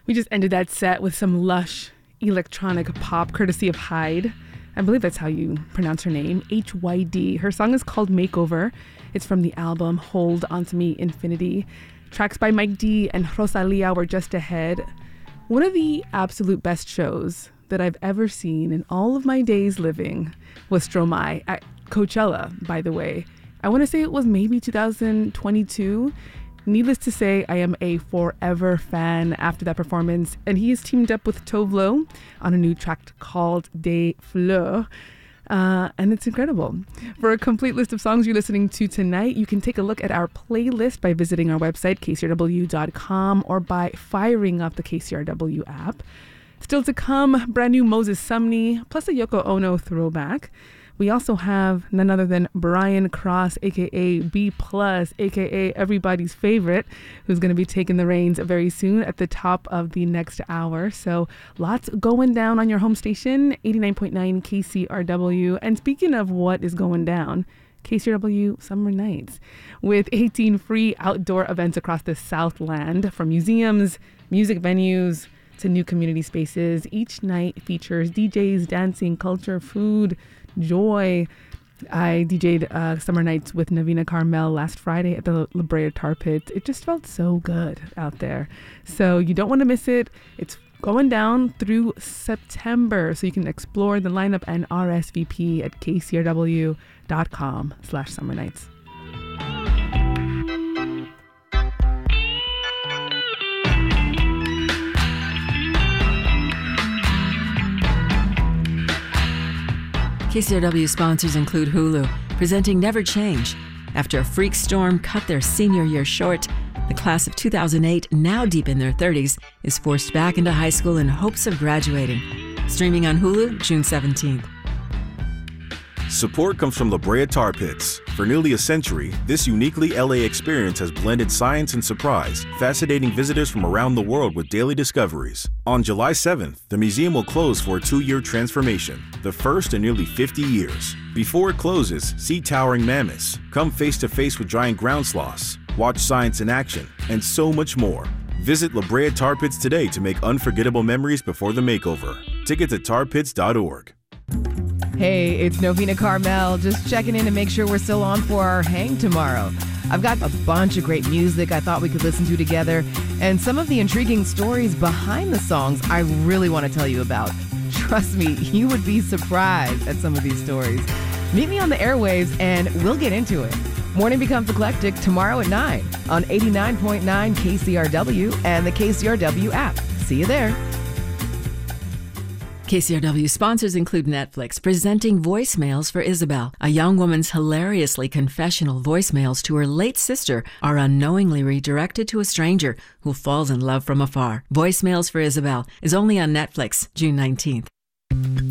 We just ended that set with some lush electronic pop courtesy of Hyde. I believe that's how you pronounce her name, HYD. Her song is called Makeover. It's from the album Hold Onto Me Infinity. Tracks by Mike D and Rosalia were just ahead. One of the absolute best shows that I've ever seen in all of my days living was Stromae at Coachella, by the way. I want to say it was maybe 2022. Needless to say, I am a forever fan after that performance, and he is teamed up with Tove Lo on a new track called Des Fleurs, and it's incredible. For a complete list of songs you're listening to tonight, you can take a look at our playlist by visiting our website, kcrw.com, or by firing up the KCRW app. Still to come, brand new Moses Sumney, plus a Yoko Ono throwback. We also have none other than Brian Cross, a.k.a. B+, a.k.a. everybody's favorite, who's going to be taking the reins very soon at the top of the next hour. So lots going down on your home station, 89.9 KCRW. And speaking of what is going down, KCRW Summer Nights, with 18 free outdoor events across the Southland, from museums, music venues, to new community spaces. Each night features DJs, dancing, culture, food, joy. I DJ'd Summer Nights with Navina Carmel last Friday at the La Brea Tar Pits. It just felt so good out there. So you don't want to miss it. It's going down through September, so you can explore the lineup and RSVP at kcrw.com/summernights. KCRW sponsors include Hulu, presenting Never Change. After a freak storm cut their senior year short, the class of 2008, now deep in their 30s, is forced back into high school in hopes of graduating. Streaming on Hulu, June 17th. Support comes from La Brea Tar Pits. For nearly a century, this uniquely LA experience has blended science and surprise, fascinating visitors from around the world with daily discoveries. On July 7th, the museum will close for a 2-year transformation, the first in nearly 50 years. Before it closes, see towering mammoths, come face-to-face with giant ground sloths, watch science in action, and so much more. Visit La Brea Tar Pits today to make unforgettable memories before the makeover. Tickets at tarpits.org. Hey, it's Novena Carmel, just checking in to make sure we're still on for our hang tomorrow. I've got a bunch of great music I thought we could listen to together, and some of the intriguing stories behind the songs I really want to tell you about. Trust me, you would be surprised at some of these stories. Meet me on the airwaves and we'll get into it. Morning Becomes Eclectic tomorrow at 9 on 89.9 KCRW and the KCRW app. See you there. KCRW sponsors include Netflix, presenting Voicemails for Isabel. A young woman's hilariously confessional voicemails to her late sister are unknowingly redirected to a stranger who falls in love from afar. Voicemails for Isabel is only on Netflix, June 19th.